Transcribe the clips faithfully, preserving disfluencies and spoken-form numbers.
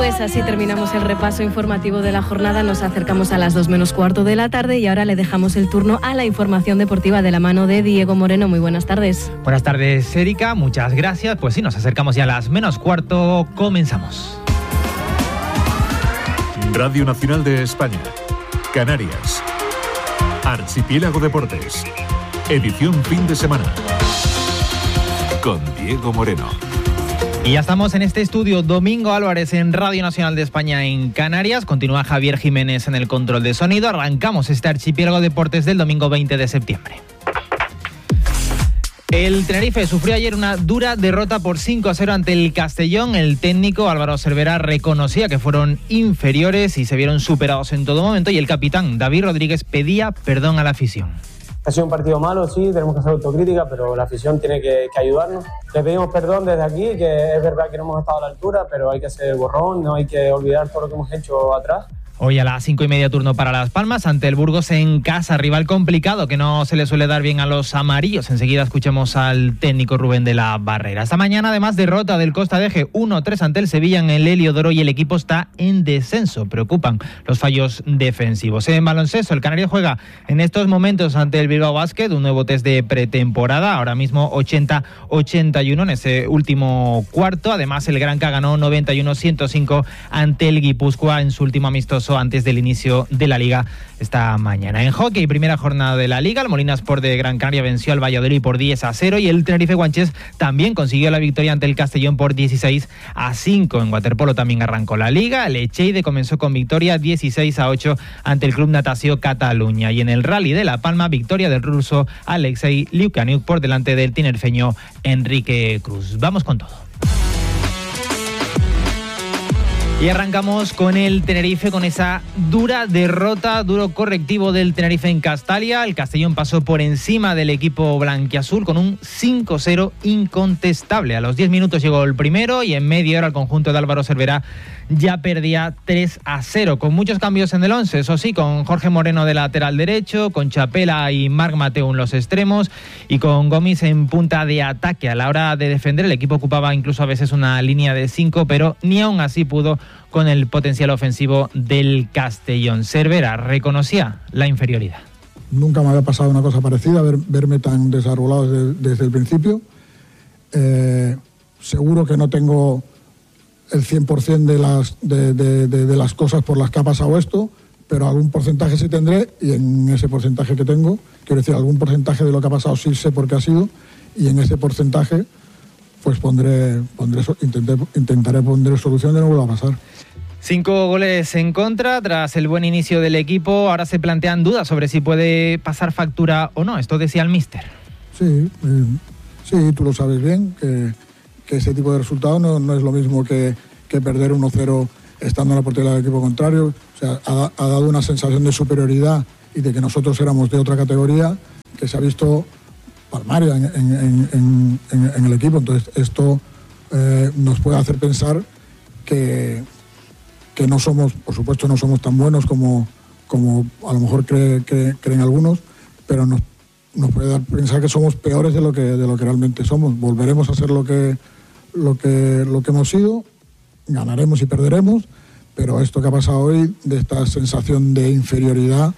Pues así terminamos el repaso informativo de la jornada. Nos acercamos a las dos menos cuarto de la tarde y ahora le dejamos el turno a la información deportiva de la mano de Diego Moreno. Muy buenas tardes. Buenas tardes, Erika. Muchas gracias. Pues sí, nos acercamos ya a las menos cuarto. Comenzamos. Radio Nacional de España, Canarias, Archipiélago Deportes, edición fin de semana, con Diego Moreno. Y ya estamos en este estudio, Domingo Álvarez en Radio Nacional de España en Canarias. Continúa Javier Jiménez en el control de sonido. Arrancamos este Archipiélago Deportes del domingo veinte de septiembre. El Tenerife sufrió ayer una dura derrota por cinco a cero ante el Castellón. El técnico Álvaro Cervera reconocía que fueron inferiores y se vieron superados en todo momento, y el capitán David Rodríguez pedía perdón a la afición. Ha sido un partido malo, sí, tenemos que hacer autocrítica, pero la afición tiene que, que ayudarnos. Le pedimos perdón desde aquí, que es verdad que no hemos estado a la altura, pero hay que hacer borrón, no hay que olvidar todo lo que hemos hecho atrás. Hoy a las cinco y media turno para Las Palmas ante el Burgos en casa, rival complicado que no se le suele dar bien a los amarillos. Enseguida escuchemos al técnico Rubén de la Barrera. Esta mañana además derrota del Costa de Eje uno tres ante el Sevilla en el Heliodoro y el equipo está en descenso. Preocupan los fallos defensivos. En baloncesto, el Canario juega en estos momentos ante el Bilbao Basket, un nuevo test de pretemporada, ahora mismo ochenta ochenta y uno en ese último cuarto. Además el Granca ganó noventa y uno ciento cinco ante el Guipúzcoa en su último amistoso antes del inicio de la Liga esta mañana. En hockey, primera jornada de la Liga, el Molina Sport de Gran Canaria venció al Valladolid por diez a cero y el Tenerife Guanches también consiguió la victoria ante el Castellón por dieciséis a cinco. En waterpolo también arrancó la Liga, el Echeide comenzó con victoria dieciséis a ocho ante el Club Natació Cataluña, y en el Rally de La Palma, victoria del ruso Alexei Liukaniuk por delante del tinerfeño Enrique Cruz. Vamos con todo. Y arrancamos con el Tenerife, con esa dura derrota, duro correctivo del Tenerife en Castalia. El Castellón pasó por encima del equipo blanquiazul con un cinco cero incontestable. A los diez minutos llegó el primero y en media hora el conjunto de Álvaro Cervera ya perdía tres a cero, con muchos cambios en el once, eso sí, con Jorge Moreno de lateral derecho, con Chapela y Marc Mateu en los extremos y con Gomis en punta de ataque. A la hora de defender, el equipo ocupaba incluso a veces una línea de cinco, pero ni aún así pudo con el potencial ofensivo del Castellón. Cervera reconocía la inferioridad. Nunca me había pasado una cosa parecida, ver, verme tan desarbolado desde, desde el principio. Eh, seguro que no tengo el cien por ciento de las, de, de, de, de las cosas por las que ha pasado esto, pero algún porcentaje sí tendré, y en ese porcentaje que tengo, quiero decir, algún porcentaje de lo que ha pasado sí sé por qué ha sido, y en ese porcentaje pues pondré, pondré intenté, intentaré poner solución de no vuelva a pasar. Cinco goles en contra tras el buen inicio del equipo. Ahora se plantean dudas sobre si puede pasar factura o no. Esto decía el míster. Sí, eh, sí, tú lo sabes bien, que, que ese tipo de resultados no, no es lo mismo que, que perder uno cero estando en la portería del equipo contrario. O sea, ha, ha dado una sensación de superioridad y de que nosotros éramos de otra categoría que se ha visto palmaria en, en, en, en, en el equipo. Entonces esto eh, nos puede hacer pensar que, que no somos, por supuesto no somos tan buenos como, como a lo mejor cree, cree, creen algunos, pero nos, nos puede dar pensar que somos peores de lo que, de lo que realmente somos. Volveremos a ser lo que, lo que, lo que hemos sido, ganaremos y perderemos, pero esto que ha pasado hoy, de esta sensación de inferioridad,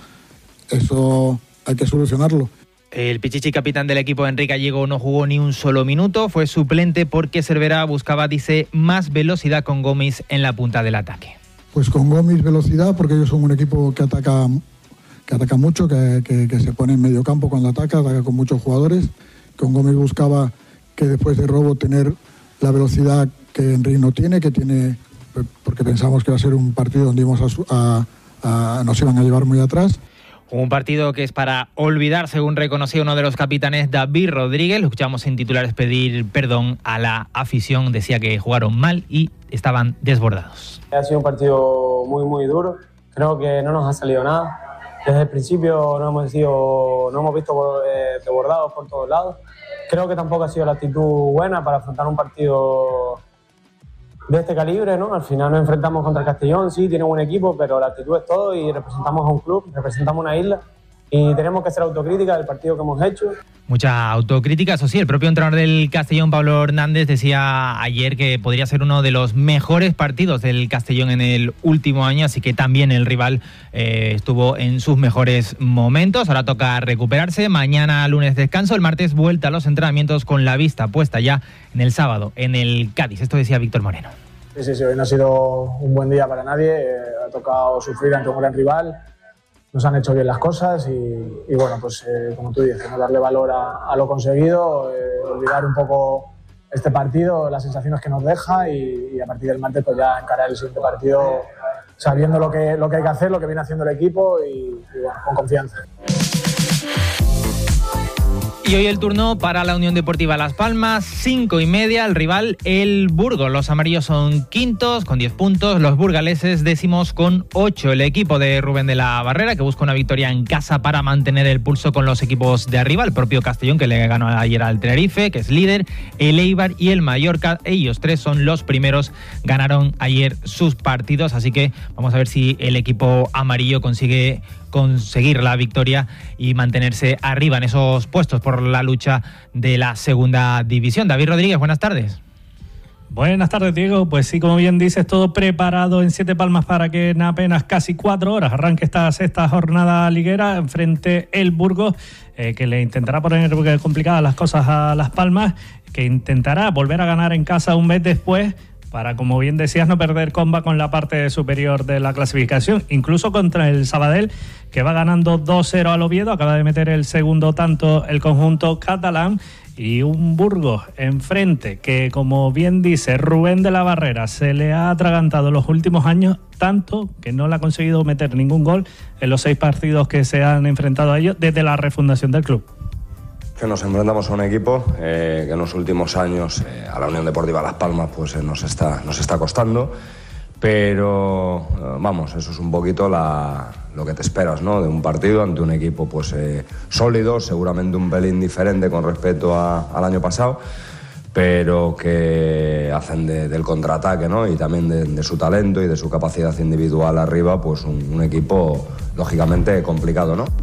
eso hay que solucionarlo. El pichichi capitán del equipo, Enrique Gallego, no jugó ni un solo minuto. Fue suplente porque Cervera buscaba, dice, más velocidad con Gomis en la punta del ataque. Pues con Gomis velocidad, porque ellos son un equipo que ataca, que ataca mucho, que, que, que se pone en medio campo cuando ataca, ataca con muchos jugadores. Con Gomis buscaba que después de robo tener la velocidad que Enrique no tiene, que tiene, porque pensamos que va a ser un partido donde íbamos a, a, a, nos iban a llevar muy atrás. Un partido que es para olvidar, según reconocía uno de los capitanes, David Rodríguez. Lo escuchamos en titulares pedir perdón a la afición. Decía que jugaron mal y estaban desbordados. Ha sido un partido muy, muy duro. Creo que no nos ha salido nada. Desde el principio no hemos, sido, no hemos visto eh, desbordados por todos lados. Creo que tampoco ha sido la actitud buena para afrontar un partido de este calibre, ¿no? Al final nos enfrentamos contra el Castellón, sí, tiene un buen equipo, pero la actitud es todo y representamos a un club, representamos una isla y tenemos que hacer autocrítica del partido que hemos hecho. Mucha autocrítica, eso sí, el propio entrenador del Castellón, Pablo Hernández, decía ayer que podría ser uno de los mejores partidos del Castellón en el último año, así que también el rival eh, estuvo en sus mejores momentos. Ahora toca recuperarse, mañana lunes descanso, el martes vuelta a los entrenamientos con la vista puesta ya en el sábado, en el Cádiz. Esto decía Víctor Moreno. Sí, sí, sí, hoy no ha sido un buen día para nadie, eh, ha tocado sufrir ante un gran rival. Nos han hecho bien las cosas y, y bueno, pues eh, como tú dices, ¿no? Darle valor a, a lo conseguido, eh, olvidar un poco este partido, las sensaciones que nos deja y, y a partir del martes pues ya encarar el siguiente partido sabiendo lo que, lo que hay que hacer, lo que viene haciendo el equipo y, y bueno, con confianza. Y hoy el turno para la Unión Deportiva Las Palmas, cinco y media, el rival el Burgos. Los amarillos son quintos con diez puntos, los burgaleses décimos con ocho. El equipo de Rubén de la Barrera que busca una victoria en casa para mantener el pulso con los equipos de arriba, el propio Castellón que le ganó ayer al Tenerife, que es líder, el Eibar y el Mallorca, ellos tres son los primeros, ganaron ayer sus partidos, así que vamos a ver si el equipo amarillo consigue conseguir la victoria y mantenerse arriba en esos puestos por la lucha de la segunda división. David Rodríguez, buenas tardes. Buenas tardes, Diego. Pues sí, como bien dices, todo preparado en Siete Palmas para que en apenas casi cuatro horas arranque esta sexta jornada liguera. Enfrente el Burgos, eh, que le intentará poner complicadas las cosas a Las Palmas, que intentará volver a ganar en casa un mes después, para, como bien decías, no perder comba con la parte superior de la clasificación, incluso contra el Sabadell, que va ganando dos cero al Oviedo, acaba de meter el segundo tanto el conjunto catalán, y un Burgos enfrente que, como bien dice Rubén de la Barrera, se le ha atragantado en los últimos años tanto que no le ha conseguido meter ningún gol en los seis partidos que se han enfrentado a ellos desde la refundación del club. Que nos enfrentamos a un equipo eh, que en los últimos años eh, a la Unión Deportiva Las Palmas pues eh, nos está nos está costando, pero eh, vamos, eso es un poquito la, lo que te esperas, ¿no? De un partido ante un equipo pues eh, sólido, seguramente un pelín diferente con respecto a, al año pasado, pero que hacen de, del contraataque, ¿no? Y también de, de su talento y de su capacidad individual arriba, pues un, un equipo lógicamente complicado, ¿no?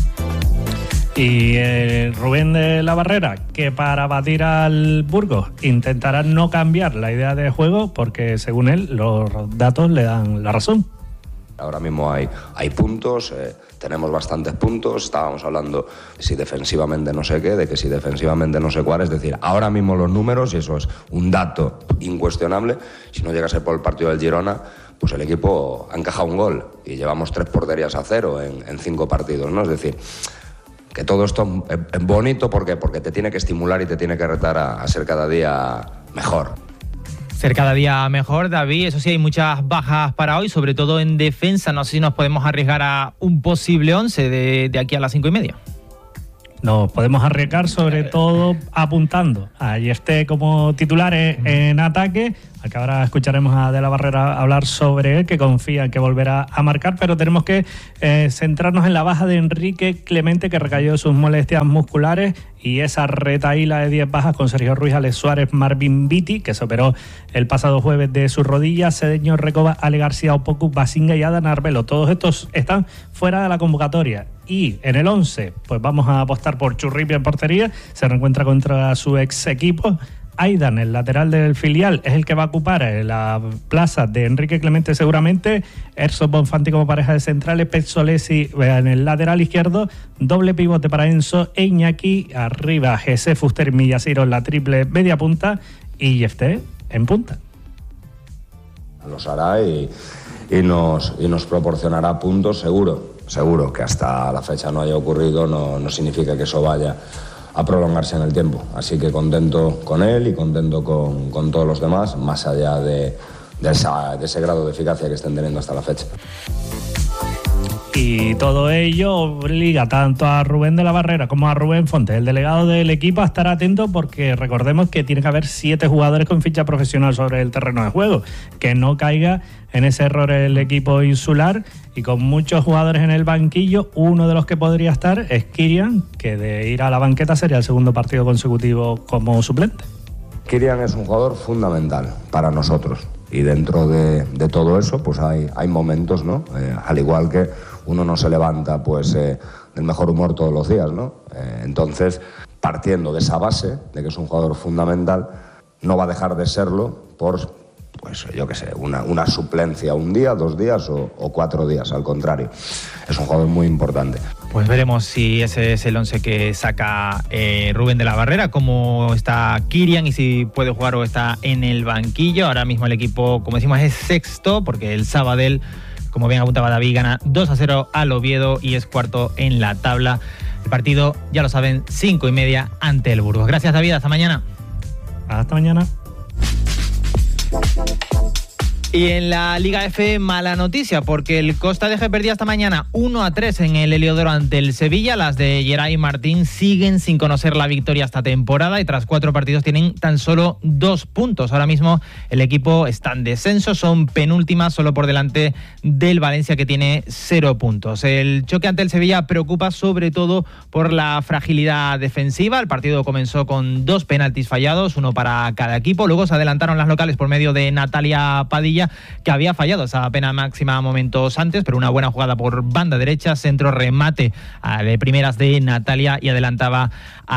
Y eh, Rubén de la Barrera, que para batir al Burgos intentará no cambiar la idea de juego porque, según él, los datos le dan la razón. Ahora mismo hay, hay puntos, eh, tenemos bastantes puntos, estábamos hablando de si defensivamente no sé qué, de que si defensivamente no sé cuál, es decir, ahora mismo los números, y eso es un dato incuestionable, si no llega a ser por el partido del Girona, pues el equipo ha encajado un gol y llevamos tres porterías a cero en, en cinco partidos, ¿no? Es decir, que todo esto es bonito, ¿por qué? Porque te tiene que estimular y te tiene que retar a, a ser cada día mejor. Ser cada día mejor, David. Eso sí, hay muchas bajas para hoy, sobre todo en defensa. No sé si nos podemos arriesgar a un posible once de, de aquí a las cinco y media. Nos podemos arriesgar sobre todo apuntando a Yefté como titular en, en ataque, al que ahora escucharemos a De la Barrera hablar sobre él, que confía en que volverá a marcar, pero tenemos que eh, centrarnos en la baja de Enrique Clemente, que recayó sus molestias musculares, y esa retahíla de diez bajas con Sergio Ruiz, Alex Suárez, Marvin Vitti, que se operó el pasado jueves de su rodilla, Cedeño, Recoba, Ale García, Opoku, Basinga y Adán Arbelo. Todos estos están fuera de la convocatoria. Y en el once, pues vamos a apostar por Churripi en portería, se reencuentra contra su ex equipo. Aidan, el lateral del filial, es el que va a ocupar la plaza de Enrique Clemente seguramente. Erso Bonfanti como pareja de centrales, Pezzolesi en el lateral izquierdo, doble pivote para Enzo e Iñaki, arriba Jesse Fuster, Millasiro en la triple media punta y Yefté en punta. Los hará y, y, nos, y nos proporcionará puntos seguro, seguro que hasta la fecha no haya ocurrido, no, no significa que eso vaya a prolongarse en el tiempo, así que contento con él y contento con, con todos los demás, más allá de, de, esa, de ese grado de eficacia que estén teniendo hasta la fecha. Y todo ello obliga tanto a Rubén de la Barrera como a Rubén Fontes, el delegado del equipo, a estar atento, porque recordemos que tiene que haber siete jugadores con ficha profesional sobre el terreno de juego, que no caiga en ese error el equipo insular, y con muchos jugadores en el banquillo. Uno de los que podría estar es Kirian, que de ir a la banqueta sería el segundo partido consecutivo como suplente. Kirian es un jugador fundamental para nosotros, Y dentro de, de todo eso, pues hay, hay momentos, ¿no? Eh, al igual que uno no se levanta, pues, eh, del mejor humor todos los días, ¿no? Eh, entonces, partiendo de esa base, de que es un jugador fundamental, no va a dejar de serlo por, pues, yo qué sé, una, una suplencia un día, dos días o, o cuatro días, al contrario. Es un jugador muy importante. Pues veremos si ese es el once que saca eh, Rubén de la Barrera, cómo está Kirian y si puede jugar o está en el banquillo. Ahora mismo el equipo, como decimos, es sexto porque el Sabadell, como bien apuntaba David, gana dos a cero al Oviedo y es cuarto en la tabla. El partido, ya lo saben, cinco y media ante el Burgos. Gracias, David, hasta mañana. Hasta mañana. Y en la Liga F, mala noticia, porque el Costa de Ge perdía esta mañana uno a tres en el Heliodoro ante el Sevilla. Las de Geray Martín siguen sin conocer la victoria esta temporada y tras cuatro partidos tienen tan solo dos puntos. Ahora mismo el equipo está en descenso, son penúltimas, solo por delante del Valencia, que tiene cero puntos. El choque ante el Sevilla preocupa sobre todo por la fragilidad defensiva. El partido comenzó con dos penaltis fallados, uno para cada equipo. Luego se adelantaron las locales por medio de Natalia Padilla, que había fallado esa pena máxima momentos antes, pero una buena jugada por banda derecha, centro remate de primeras de Natalia y adelantaba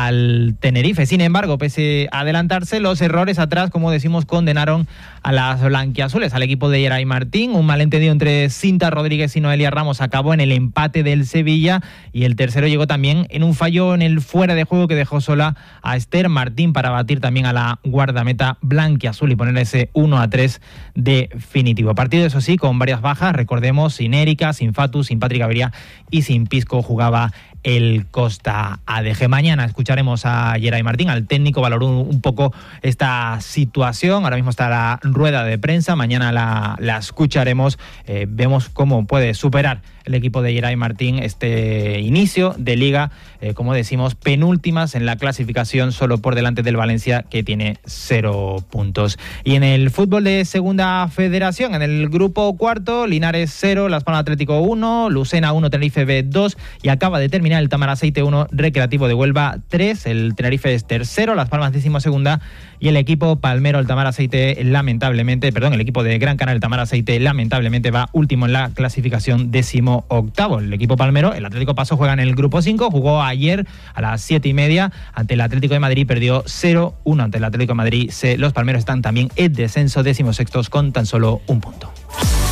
al Tenerife. Sin embargo, pese a adelantarse, los errores atrás, como decimos, condenaron a las blanquiazules, al equipo de Geray Martín. Un malentendido entre Cinta Rodríguez y Noelia Ramos acabó en el empate del Sevilla y el tercero llegó también en un fallo en el fuera de juego que dejó sola a Esther Martín para batir también a la guardameta blanquiazul y poner ese uno a tres definitivo. Partido, eso sí, con varias bajas, recordemos, sin Erika, sin Fatu, sin Patrick Avería y sin Pisco jugaba el Costa A D G. Mañana escucharemos a Geray Martín, al técnico, valoró un poco esta situación. Ahora mismo está la rueda de prensa, mañana la, la escucharemos. Eh, vemos cómo puede superar el equipo de Geray Martín este inicio de liga, eh, como decimos, penúltimas en la clasificación, solo por delante del Valencia, que tiene cero puntos. Y en el fútbol de Segunda Federación, en el grupo cuarto, Linares cero, Las Palmas Atlético uno, Lucena uno, Tenerife B dos, y acaba de terminar el Tamaraceite uno, Recreativo de Huelva tres. El Tenerife es tercero, Las Palmas décimo segunda, y el equipo palmero, el Tamaraceite, lamentablemente, perdón, el equipo de Gran Canaria, el Tamaraceite, lamentablemente va último en la clasificación, décimo octavo. El equipo palmero, el Atlético Paso, juega en el grupo cinco, jugó ayer a las siete y media ante el Atlético de Madrid, perdió cero uno ante el Atlético de Madrid. Los palmeros están también en descenso, décimo sextos con tan solo un punto.